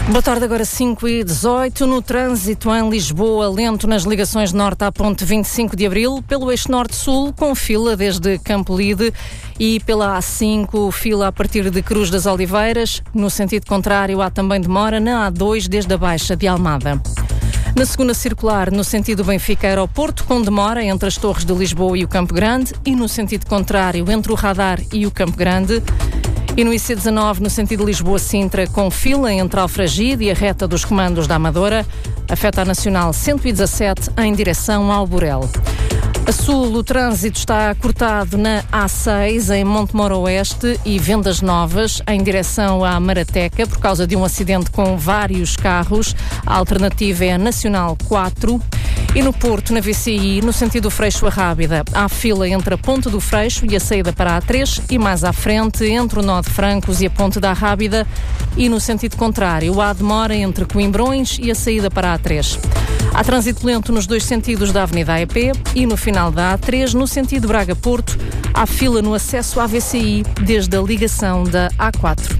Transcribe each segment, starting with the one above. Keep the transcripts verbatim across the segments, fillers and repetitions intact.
Boa tarde, agora cinco e dezoito. No trânsito em Lisboa, lento nas ligações norte à ponte vinte e cinco de abril, pelo eixo norte-sul, com fila desde Campo Lide, e pela A cinco, fila a partir de Cruz das Oliveiras. No sentido contrário, há também demora na A dois, desde a Baixa de Almada. Na segunda circular, no sentido Benfica-Aeroporto, com demora entre as Torres de Lisboa e o Campo Grande, e no sentido contrário, entre o Radar e o Campo Grande. E no I C dezanove, no sentido Lisboa-Sintra, com fila entre Alfragide e a reta dos comandos da Amadora, afeta a Nacional cento e dezassete em direção ao Borel. A sul, o trânsito está cortado na A seis, em Montemor Oeste, e Vendas Novas, em direção à Marateca, por causa de um acidente com vários carros. A alternativa é a Nacional quatro. E no Porto, na V C I, no sentido Freixo a Rábida, há fila entre a Ponte do Freixo e a saída para a A três, e mais à frente, entre o Nó de Francos e a Ponte da Rábida. E no sentido contrário, há demora entre Coimbrões e a saída para a A três. Há trânsito lento nos dois sentidos da Avenida A E P, e no final da A três, no sentido Braga-Porto, há fila no acesso à V C I desde a ligação da A quatro.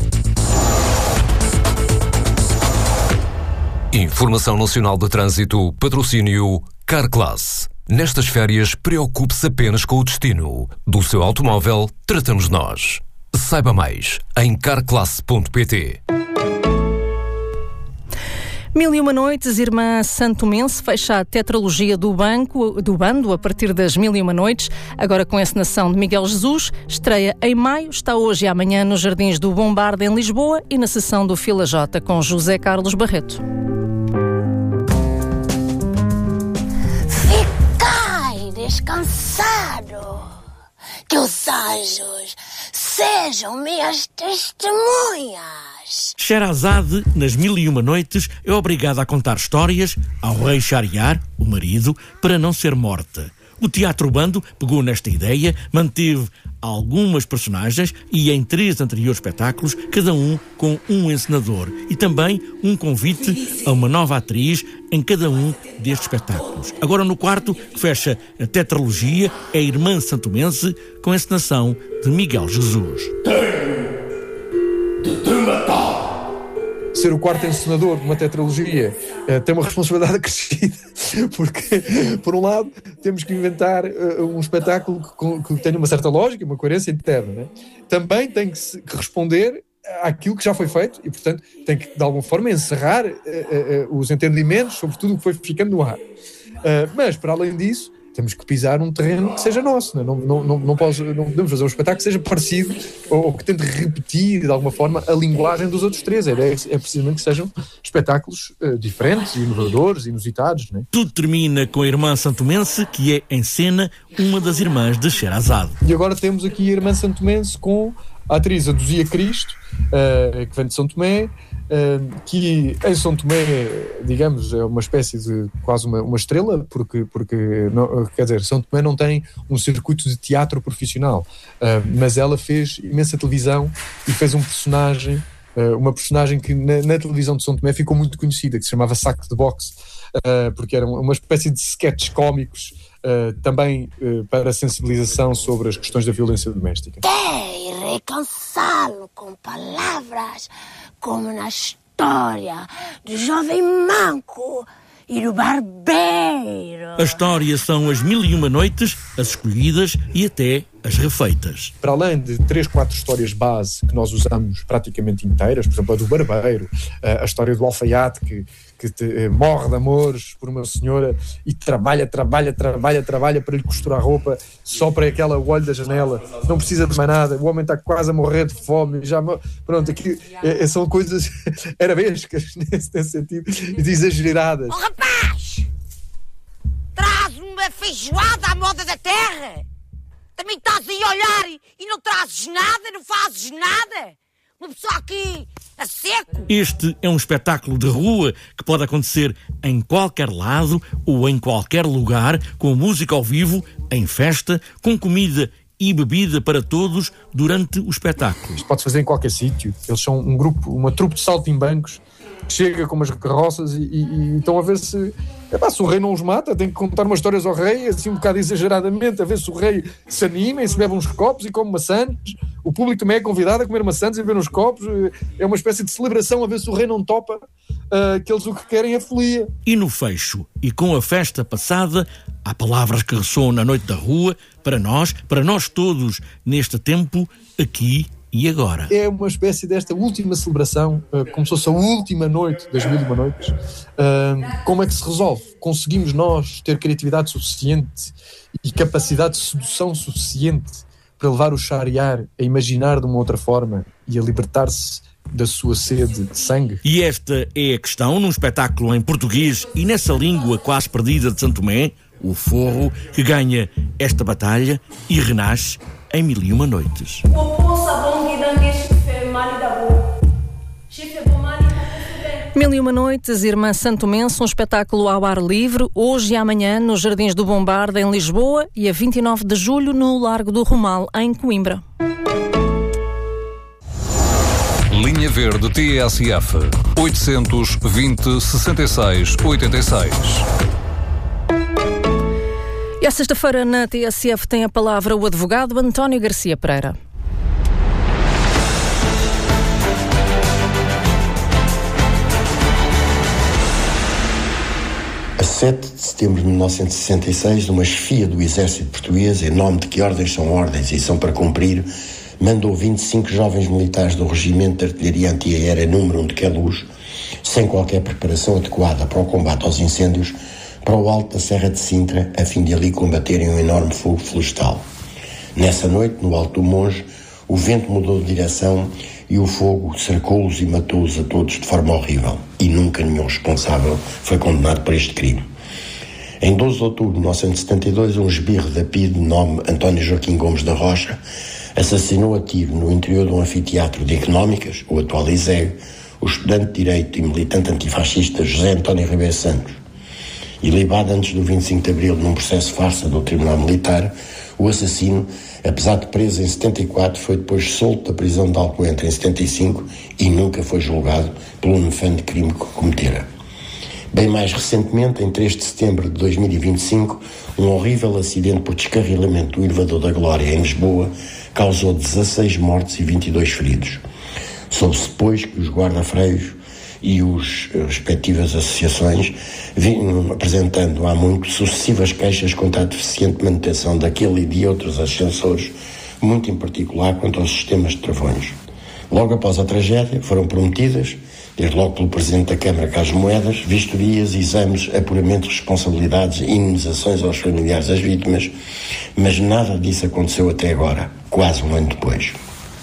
Informação Nacional de Trânsito, patrocínio Carclass. Nestas férias, preocupe-se apenas com o destino. Do seu automóvel, tratamos nós. Saiba mais em carclass ponto pt. Mil e uma noites, Irmã Santomense fecha a tetralogia do, banco, do bando a partir das Mil e uma noites, agora com a encenação de Miguel Jesus. Estreia em maio, está hoje e amanhã nos Jardins do Bombarda em Lisboa e na sessão do Fila J com José Carlos Barreto. Ficai descansado, que os anjos sejam minhas testemunhas. Sherazade, nas Mil e Uma Noites, é obrigada a contar histórias ao rei Shahriar, o marido, para não ser morta. O Teatro Bando pegou nesta ideia, manteve algumas personagens e em três anteriores espetáculos, cada um com um encenador, e também um convite a uma nova atriz em cada um destes espetáculos. Agora no quarto, que fecha a tetralogia, é a Irmã Santomense, com a encenação de Miguel Jesus. De te matar. Ser o quarto encenador de uma tetralogia uh, tem uma responsabilidade acrescida, porque, por um lado, temos que inventar uh, um espetáculo que, que tenha uma certa lógica, uma coerência interna, né? Também tem que, se, que responder àquilo que já foi feito e, portanto, tem que, de alguma forma, encerrar uh, uh, uh, os entendimentos sobre tudo o que foi ficando no ar. Uh, mas, para além disso, temos que pisar um terreno que seja nosso, não, não, não, não, posso, não podemos fazer um espetáculo que seja parecido ou, ou que tente repetir de alguma forma a linguagem dos outros três. É, é precisamente que sejam espetáculos uh, diferentes, inovadores, inusitados. Né? Tudo termina com a Irmã Santomense, que é em cena uma das irmãs de Sherazade. E agora temos aqui a Irmã Santomense com a atriz Aduzia Cristo, uh, que vem de São Tomé, uh, que em São Tomé, digamos, é uma espécie de quase uma, uma estrela, porque, porque não, quer dizer, São Tomé não tem um circuito de teatro profissional, uh, mas ela fez imensa televisão e fez um personagem, uh, uma personagem que na, na televisão de São Tomé ficou muito conhecida, que se chamava Saco de Boxe, uh, porque era uma espécie de sketches cómicos, Uh, também uh, para sensibilização sobre as questões da violência doméstica. Quem reconcalo com palavras como na história do jovem manco e do barbeiro. A história são as Mil e Uma Noites, as escolhidas e até as refeitas. Para além de três, quatro histórias base que nós usamos praticamente inteiras, por exemplo a do barbeiro, a história do alfaiate que, que te, morre de amores por uma senhora e trabalha, trabalha, trabalha, trabalha para lhe costurar a roupa só para aquela olho da janela, não precisa de mais nada, o homem está quase a morrer de fome, já, pronto, aqui é, são coisas arabescas nesse, nesse sentido, e exageradas. Oh rapaz, traz uma feijoada à moda da terra. Também estás aí a olhar e, e não trazes nada, não fazes nada. Uma pessoa aqui a seco. Este é um espetáculo de rua que pode acontecer em qualquer lado ou em qualquer lugar, com música ao vivo, em festa, com comida e bebida para todos durante o espetáculo. Isto pode-se fazer em qualquer sítio. Eles são um grupo, uma trupe de saltimbancos que chega com umas carroças e, e, e estão a ver se Epá, se o rei não os mata, tem que contar umas histórias ao rei, assim um bocado exageradamente, a ver se o rei se anima e se bebe uns copos e come maçãs. O público também é convidado a comer maçãs e beber uns copos. É uma espécie de celebração a ver se o rei não topa, uh, que eles o que querem é folia. E no fecho, e com a festa passada, há palavras que ressoam na noite da rua, para nós, para nós todos, neste tempo, aqui e agora. É uma espécie desta última celebração, uh, como se fosse a última noite das mil e uma noites. Uh, como é que se resolve? Conseguimos nós ter criatividade suficiente e capacidade de sedução suficiente para levar o Shahryar a imaginar de uma outra forma e a libertar-se da sua sede de sangue? E esta é a questão num espetáculo em português e nessa língua quase perdida de Santo Tomé, o Forro, que ganha esta batalha e renasce em Mil e Uma Noites. Mil e Uma Noites, Irmã Santomense, um espetáculo ao ar livre, hoje e amanhã nos Jardins do Bombarda, em Lisboa, e a vinte e nove de julho no Largo do Romal, em Coimbra. Linha Verde T S F oitocentos e vinte, sessenta e seis, oitenta e seis. E à sexta-feira na T S F tem a palavra o advogado António Garcia Pereira. A sete de setembro de mil novecentos e sessenta e seis, uma chefia do exército português, em nome de que ordens são ordens e são para cumprir, mandou vinte e cinco jovens militares do Regimento de Artilharia Antiaérea número um de Queluz, sem qualquer preparação adequada para o combate aos incêndios, para o alto da Serra de Sintra, a fim de ali combaterem um enorme fogo florestal. Nessa noite, no Alto do Monge, o vento mudou de direção e o fogo cercou-os e matou-os a todos de forma horrível. E nunca nenhum responsável foi condenado por este crime. Em doze de outubro de mil novecentos e setenta e dois, um esbirro da P I D de nome António Joaquim Gomes da Rocha assassinou a tiro no interior de um anfiteatro de Económicas, o atual I S E G, o estudante de Direito e militante antifascista José António Ribeiro Santos. Ilibado antes do vinte e cinco de abril num processo farsa do Tribunal Militar, o assassino, apesar de preso em setenta e quatro, foi depois solto da prisão de Alcoentre em setenta e cinco e nunca foi julgado pelo nefando crime que cometera. Bem mais recentemente, em três de setembro de dois mil e vinte e cinco, um horrível acidente por descarrilamento do elevador da Glória em Lisboa causou dezasseis mortes e vinte e dois feridos. Soube-se depois que os guarda-freios e as respectivas associações vinham apresentando há muito sucessivas queixas contra a deficiente manutenção daquele e de outros ascensores, muito em particular quanto aos sistemas de travões. Logo após a tragédia foram prometidas, desde logo pelo Presidente da Câmara Carlos Moedas, vistorias, exames, apuramento de responsabilidades e indenizações aos familiares das vítimas, mas nada disso aconteceu até agora, quase um ano depois.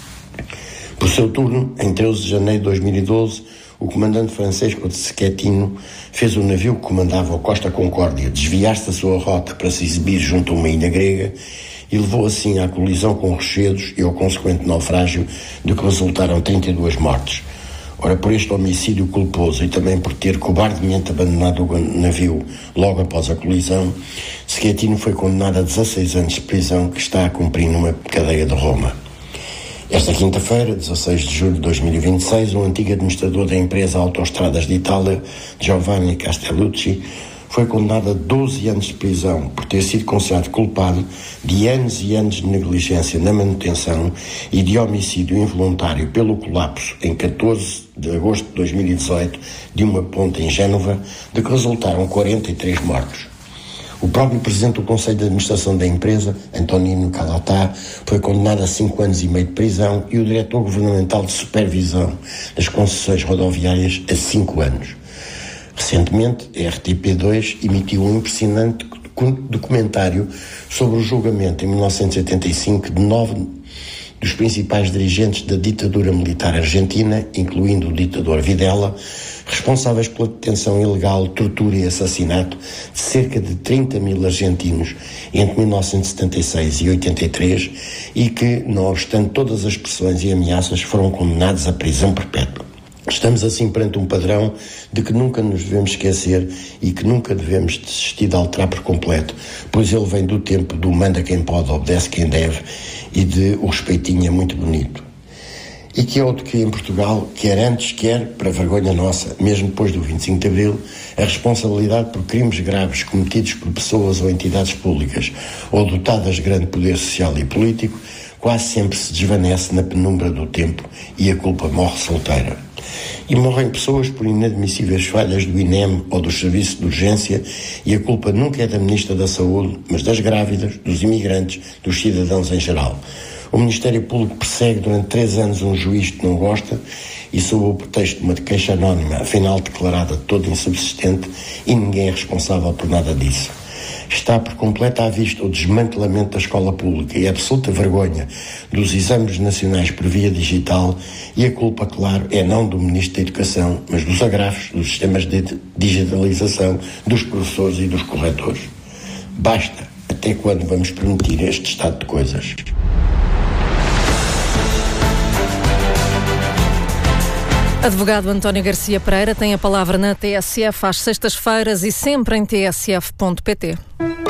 Por seu turno, em treze de janeiro de dois mil e doze, o comandante Francisco de Schettino fez o navio que comandava o Costa Concórdia desviar-se da sua rota para se exibir junto a uma ilha grega e levou assim à colisão com rochedos e ao consequente naufrágio, do que resultaram trinta e duas mortes. Ora, por este homicídio culposo e também por ter cobardemente abandonado o navio logo após a colisão, Schettino foi condenado a dezasseis anos de prisão, que está a cumprir numa cadeia de Roma. Esta quinta-feira, dezasseis de julho de dois mil e vinte e seis, um antigo administrador da empresa Autostradas de Itália, Giovanni Castellucci, foi condenado a doze anos de prisão por ter sido considerado culpado de anos e anos de negligência na manutenção e de homicídio involuntário pelo colapso, em catorze de agosto de dois mil e dezoito, de uma ponte em Génova, de que resultaram quarenta e três mortos. O próprio presidente do Conselho de Administração da empresa, Antonino Calatá, foi condenado a cinco anos e meio de prisão e o diretor governamental de supervisão das concessões rodoviárias a cinco anos. Recentemente, a R T P dois emitiu um impressionante documentário sobre o julgamento em mil novecentos e oitenta e cinco de nove dos principais dirigentes da ditadura militar argentina, incluindo o ditador Videla, responsáveis pela detenção ilegal, tortura e assassinato de cerca de trinta mil argentinos entre mil novecentos e setenta e seis e oitenta e três e que, não obstante todas as pressões e ameaças, foram condenados à prisão perpétua. Estamos assim perante um padrão de que nunca nos devemos esquecer e que nunca devemos desistir de alterar por completo, pois ele vem do tempo do manda quem pode, obedece quem deve e de o respeitinho é muito bonito. E que é outro que em Portugal, quer antes, quer, para vergonha nossa, mesmo depois do vinte e cinco de Abril, a responsabilidade por crimes graves cometidos por pessoas ou entidades públicas ou dotadas de grande poder social e político, quase sempre se desvanece na penumbra do tempo e a culpa morre solteira. E morrem pessoas por inadmissíveis falhas do I N E M ou dos serviços de urgência, e a culpa nunca é da Ministra da Saúde, mas das grávidas, dos imigrantes, dos cidadãos em geral. O Ministério Público persegue durante três anos um juiz que não gosta e, sob o pretexto de uma queixa anónima, afinal declarada toda insubsistente, e ninguém é responsável por nada disso. Está por completo à vista o desmantelamento da escola pública e a absoluta vergonha dos exames nacionais por via digital, e a culpa, claro, é não do Ministro da Educação, mas dos agravos dos sistemas de digitalização, dos professores e dos corretores. Basta. Até quando vamos permitir este estado de coisas? Advogado António Garcia Pereira tem a palavra na T S F às sextas-feiras e sempre em t s f ponto p t.